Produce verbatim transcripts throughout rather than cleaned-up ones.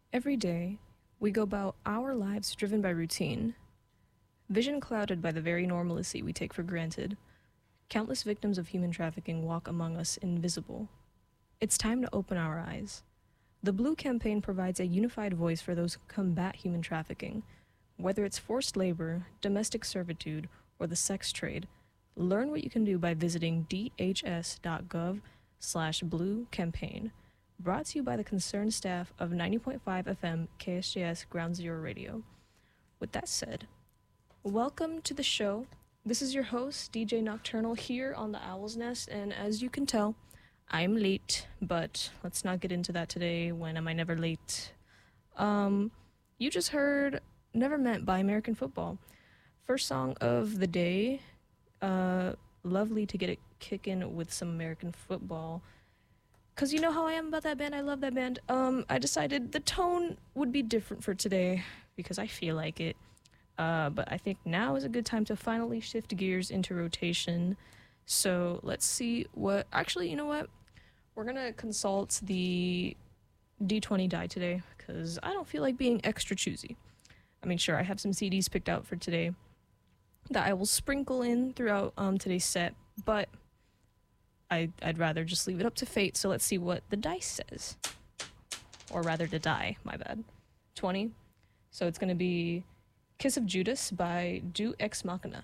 Every day, we go about our lives driven by routine, vision clouded by the very normalcy we take for granted. Countless victims of human trafficking walk among us invisible. It's time to open our eyes. The Blue Campaign provides a unified voice for those who combat human trafficking. Whether it's forced labor, domestic servitude, or the sex trade, learn what you can do by visiting dhs.gov slash blue campaign. Brought to you by the concerned staff of ninety point five F M K S J S Ground Zero Radio. With that said, welcome to the show. This is your host, D J Nocturnal, here on the Owl's Nest, and as you can tell, I'm late, but let's not get into that today. When am I never late? Um, you just heard Never Meant by American Football. First song of the day. Uh, lovely to get it kicking with some American football. Because you know how I am about that band. I love that band. Um, I decided the tone would be different for today because I feel like it. Uh, but I think now is a good time to finally shift gears into rotation. So let's see what... Actually, you know what? We're going to consult the D twenty die today because I don't feel like being extra choosy. I mean, sure, I have some C Ds picked out for today that I will sprinkle in throughout um, today's set, but I, I'd rather just leave it up to fate, so let's see what the dice says. Or rather, the die, my bad. twenty. So it's going to be Kiss of Judas by Do Ex Machina.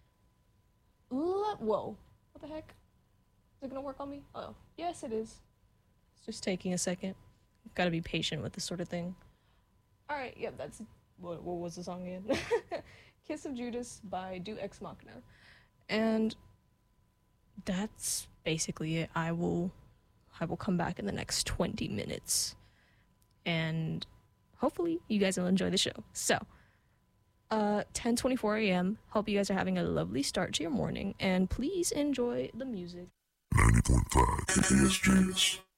Le- Whoa. What the heck? Is it going to work on me? Oh, yes, it is. It's just taking a second. Got to be patient with this sort of thing. All right, yeah, that's... What, what was the song again? Kiss of Judas by Do Ex Machina. And that's basically it. I will I will come back in the next twenty minutes. And hopefully you guys will enjoy the show. So, uh, ten twenty-four a.m. Hope you guys are having a lovely start to your morning. And please enjoy the music. ninety point five K S J S.